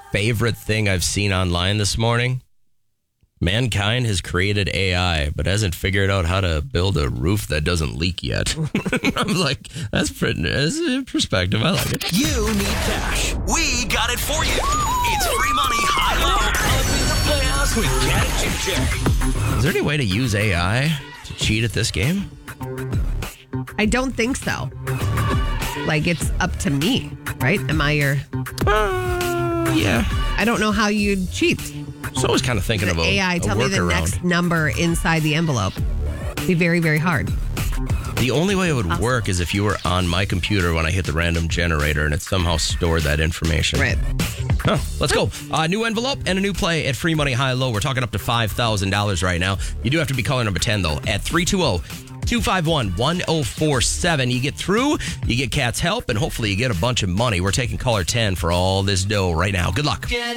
favorite thing I've seen online this morning? Mankind has created AI, but hasn't figured out how to build a roof that doesn't leak yet. I'm like, that's a perspective. I like it. You need cash. We got it for you. It's free money, high-low, up in the playoffs with Cat and Jim Jay. Is there any way to use AI to cheat at this game? I don't think so. Like, it's up to me, right? Am I your... Yeah. I don't know how you'd cheat. So I was kind of thinking about AI, tell me the next number inside the envelope. It'd be very, very hard. The only way it would work is if you were on my computer when I hit the random generator and it somehow stored that information. Right. Huh. Let's go. New envelope and a new play at Free Money High Low. We're talking up to $5,000 right now. You do have to be caller number 10, though, at 320-251-1047. You get through, you get Cat's help, and hopefully you get a bunch of money. We're taking caller 10 for all this dough right now. Good luck.